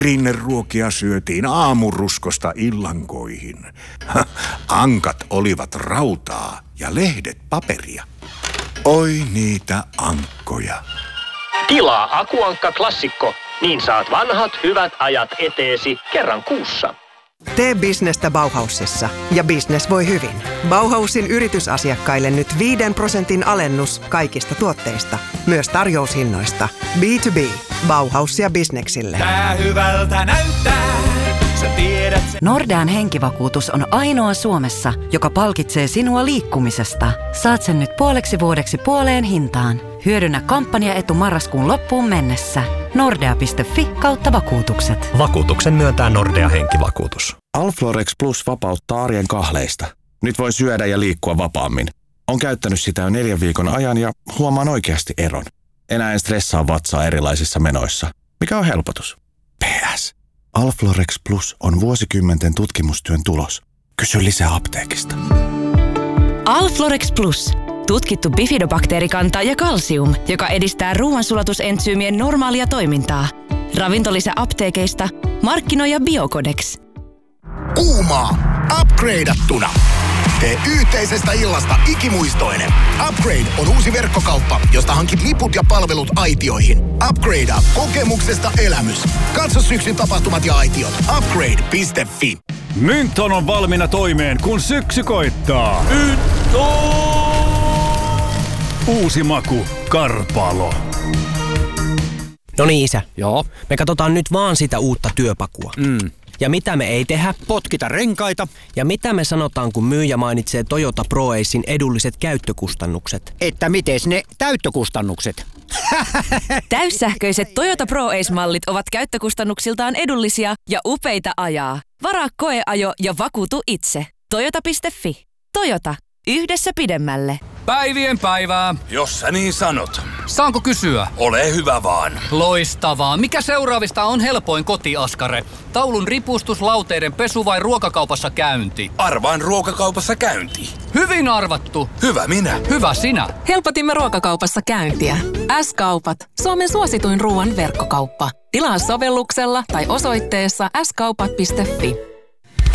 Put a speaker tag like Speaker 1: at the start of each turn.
Speaker 1: Rinneruokia syötiin aamuruskosta illankoihin. Ankat olivat rautaa ja lehdet paperia. Oi niitä ankkoja.
Speaker 2: Tilaa Akuankka Klassikko, niin saat vanhat hyvät ajat eteesi kerran kuussa.
Speaker 3: Tee bisnestä Bauhausissa ja bisnes voi hyvin. Bauhausin yritysasiakkaille nyt 5% alennus kaikista tuotteista, myös tarjoushinnoista. B2B. Bauhaus ja bisneksille.
Speaker 4: Tää hyvältä näyttää, sä tiedät sen.
Speaker 5: Nordean henkivakuutus on ainoa Suomessa, joka palkitsee sinua liikkumisesta. Saat sen nyt puoleksi vuodeksi puoleen hintaan. Hyödynnä kampanjaetu marraskuun loppuun mennessä. Nordea.fi/vakuutukset.
Speaker 6: Vakuutuksen myöntää Nordea henkivakuutus.
Speaker 7: Alflorex Plus vapauttaa arjen kahleista. Nyt voi syödä ja liikkua vapaammin. On käyttänyt sitä jo 4 viikon ajan ja huomaan oikeasti eron. Enää en stressaa vatsaa erilaisissa menoissa. Mikä on helpotus? PS. Alflorex Plus on vuosikymmenten tutkimustyön tulos. Kysy lisää apteekista.
Speaker 8: Alflorex Plus. Tutkittu bifidobakteerikanta ja kalsium, joka edistää ruoansulatusensyymien normaalia toimintaa. Ravintolisä apteekeista. Markkinoija Biocodex.
Speaker 9: Kuumaa. Upgradeattuna. Tee yhteisestä illasta ikimuistoinen. Upgrade on uusi verkkokauppa, josta hankit liput ja palvelut aitioihin. Upgradea kokemuksesta elämys. Katso syksyn tapahtumat ja aitiot. Upgrade.fi.
Speaker 10: Mynton on valmiina toimeen, kun syksy koittaa. Uusi maku, Karpalo.
Speaker 11: No niin, isä. Joo. Me katsotaan nyt vaan sitä uutta työpakua. Ja mitä me ei tehdä?
Speaker 12: Potkita renkaita.
Speaker 11: Ja mitä me sanotaan, kun myyjä mainitsee Toyota ProAcen edulliset käyttökustannukset?
Speaker 12: Että mites ne täyttökustannukset?
Speaker 8: Täyssähköiset Toyota ProAce-mallit ovat käyttökustannuksiltaan edullisia ja upeita ajaa. Varaa koeajo ja vakuutu itse. Toyota.fi. Toyota. Yhdessä pidemmälle.
Speaker 13: Päivien päivää.
Speaker 14: Jos sä niin sanot.
Speaker 13: Saanko kysyä?
Speaker 14: Ole hyvä vaan.
Speaker 13: Loistavaa. Mikä seuraavista on helpoin kotiaskare? Taulun ripustus, lauteiden pesu vai ruokakaupassa käynti?
Speaker 14: Arvaan ruokakaupassa käynti.
Speaker 13: Hyvin arvattu.
Speaker 14: Hyvä minä.
Speaker 13: Hyvä sinä.
Speaker 15: Helpotimme ruokakaupassa käyntiä. S-kaupat. Suomen suosituin ruoan verkkokauppa. Tilaa sovelluksella tai osoitteessa skaupat.fi.